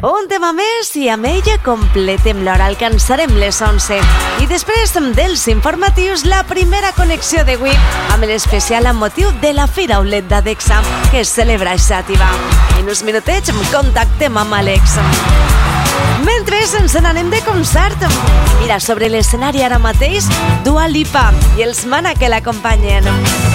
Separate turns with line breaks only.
Un tema més i amb ella completem l'hora, alcançarem les 11. I després dels informatius, la primera connexió d'avui amb l'especial amb motiu de la Fira Outlet d'Adexa, que es celebra a Xàtiva. En uns minutets contactem amb Àlex. Mentre ens n'anem de concert, mira, sobre l'escenari ara mateix Dua Lipa i els Mana que l'acompanyen.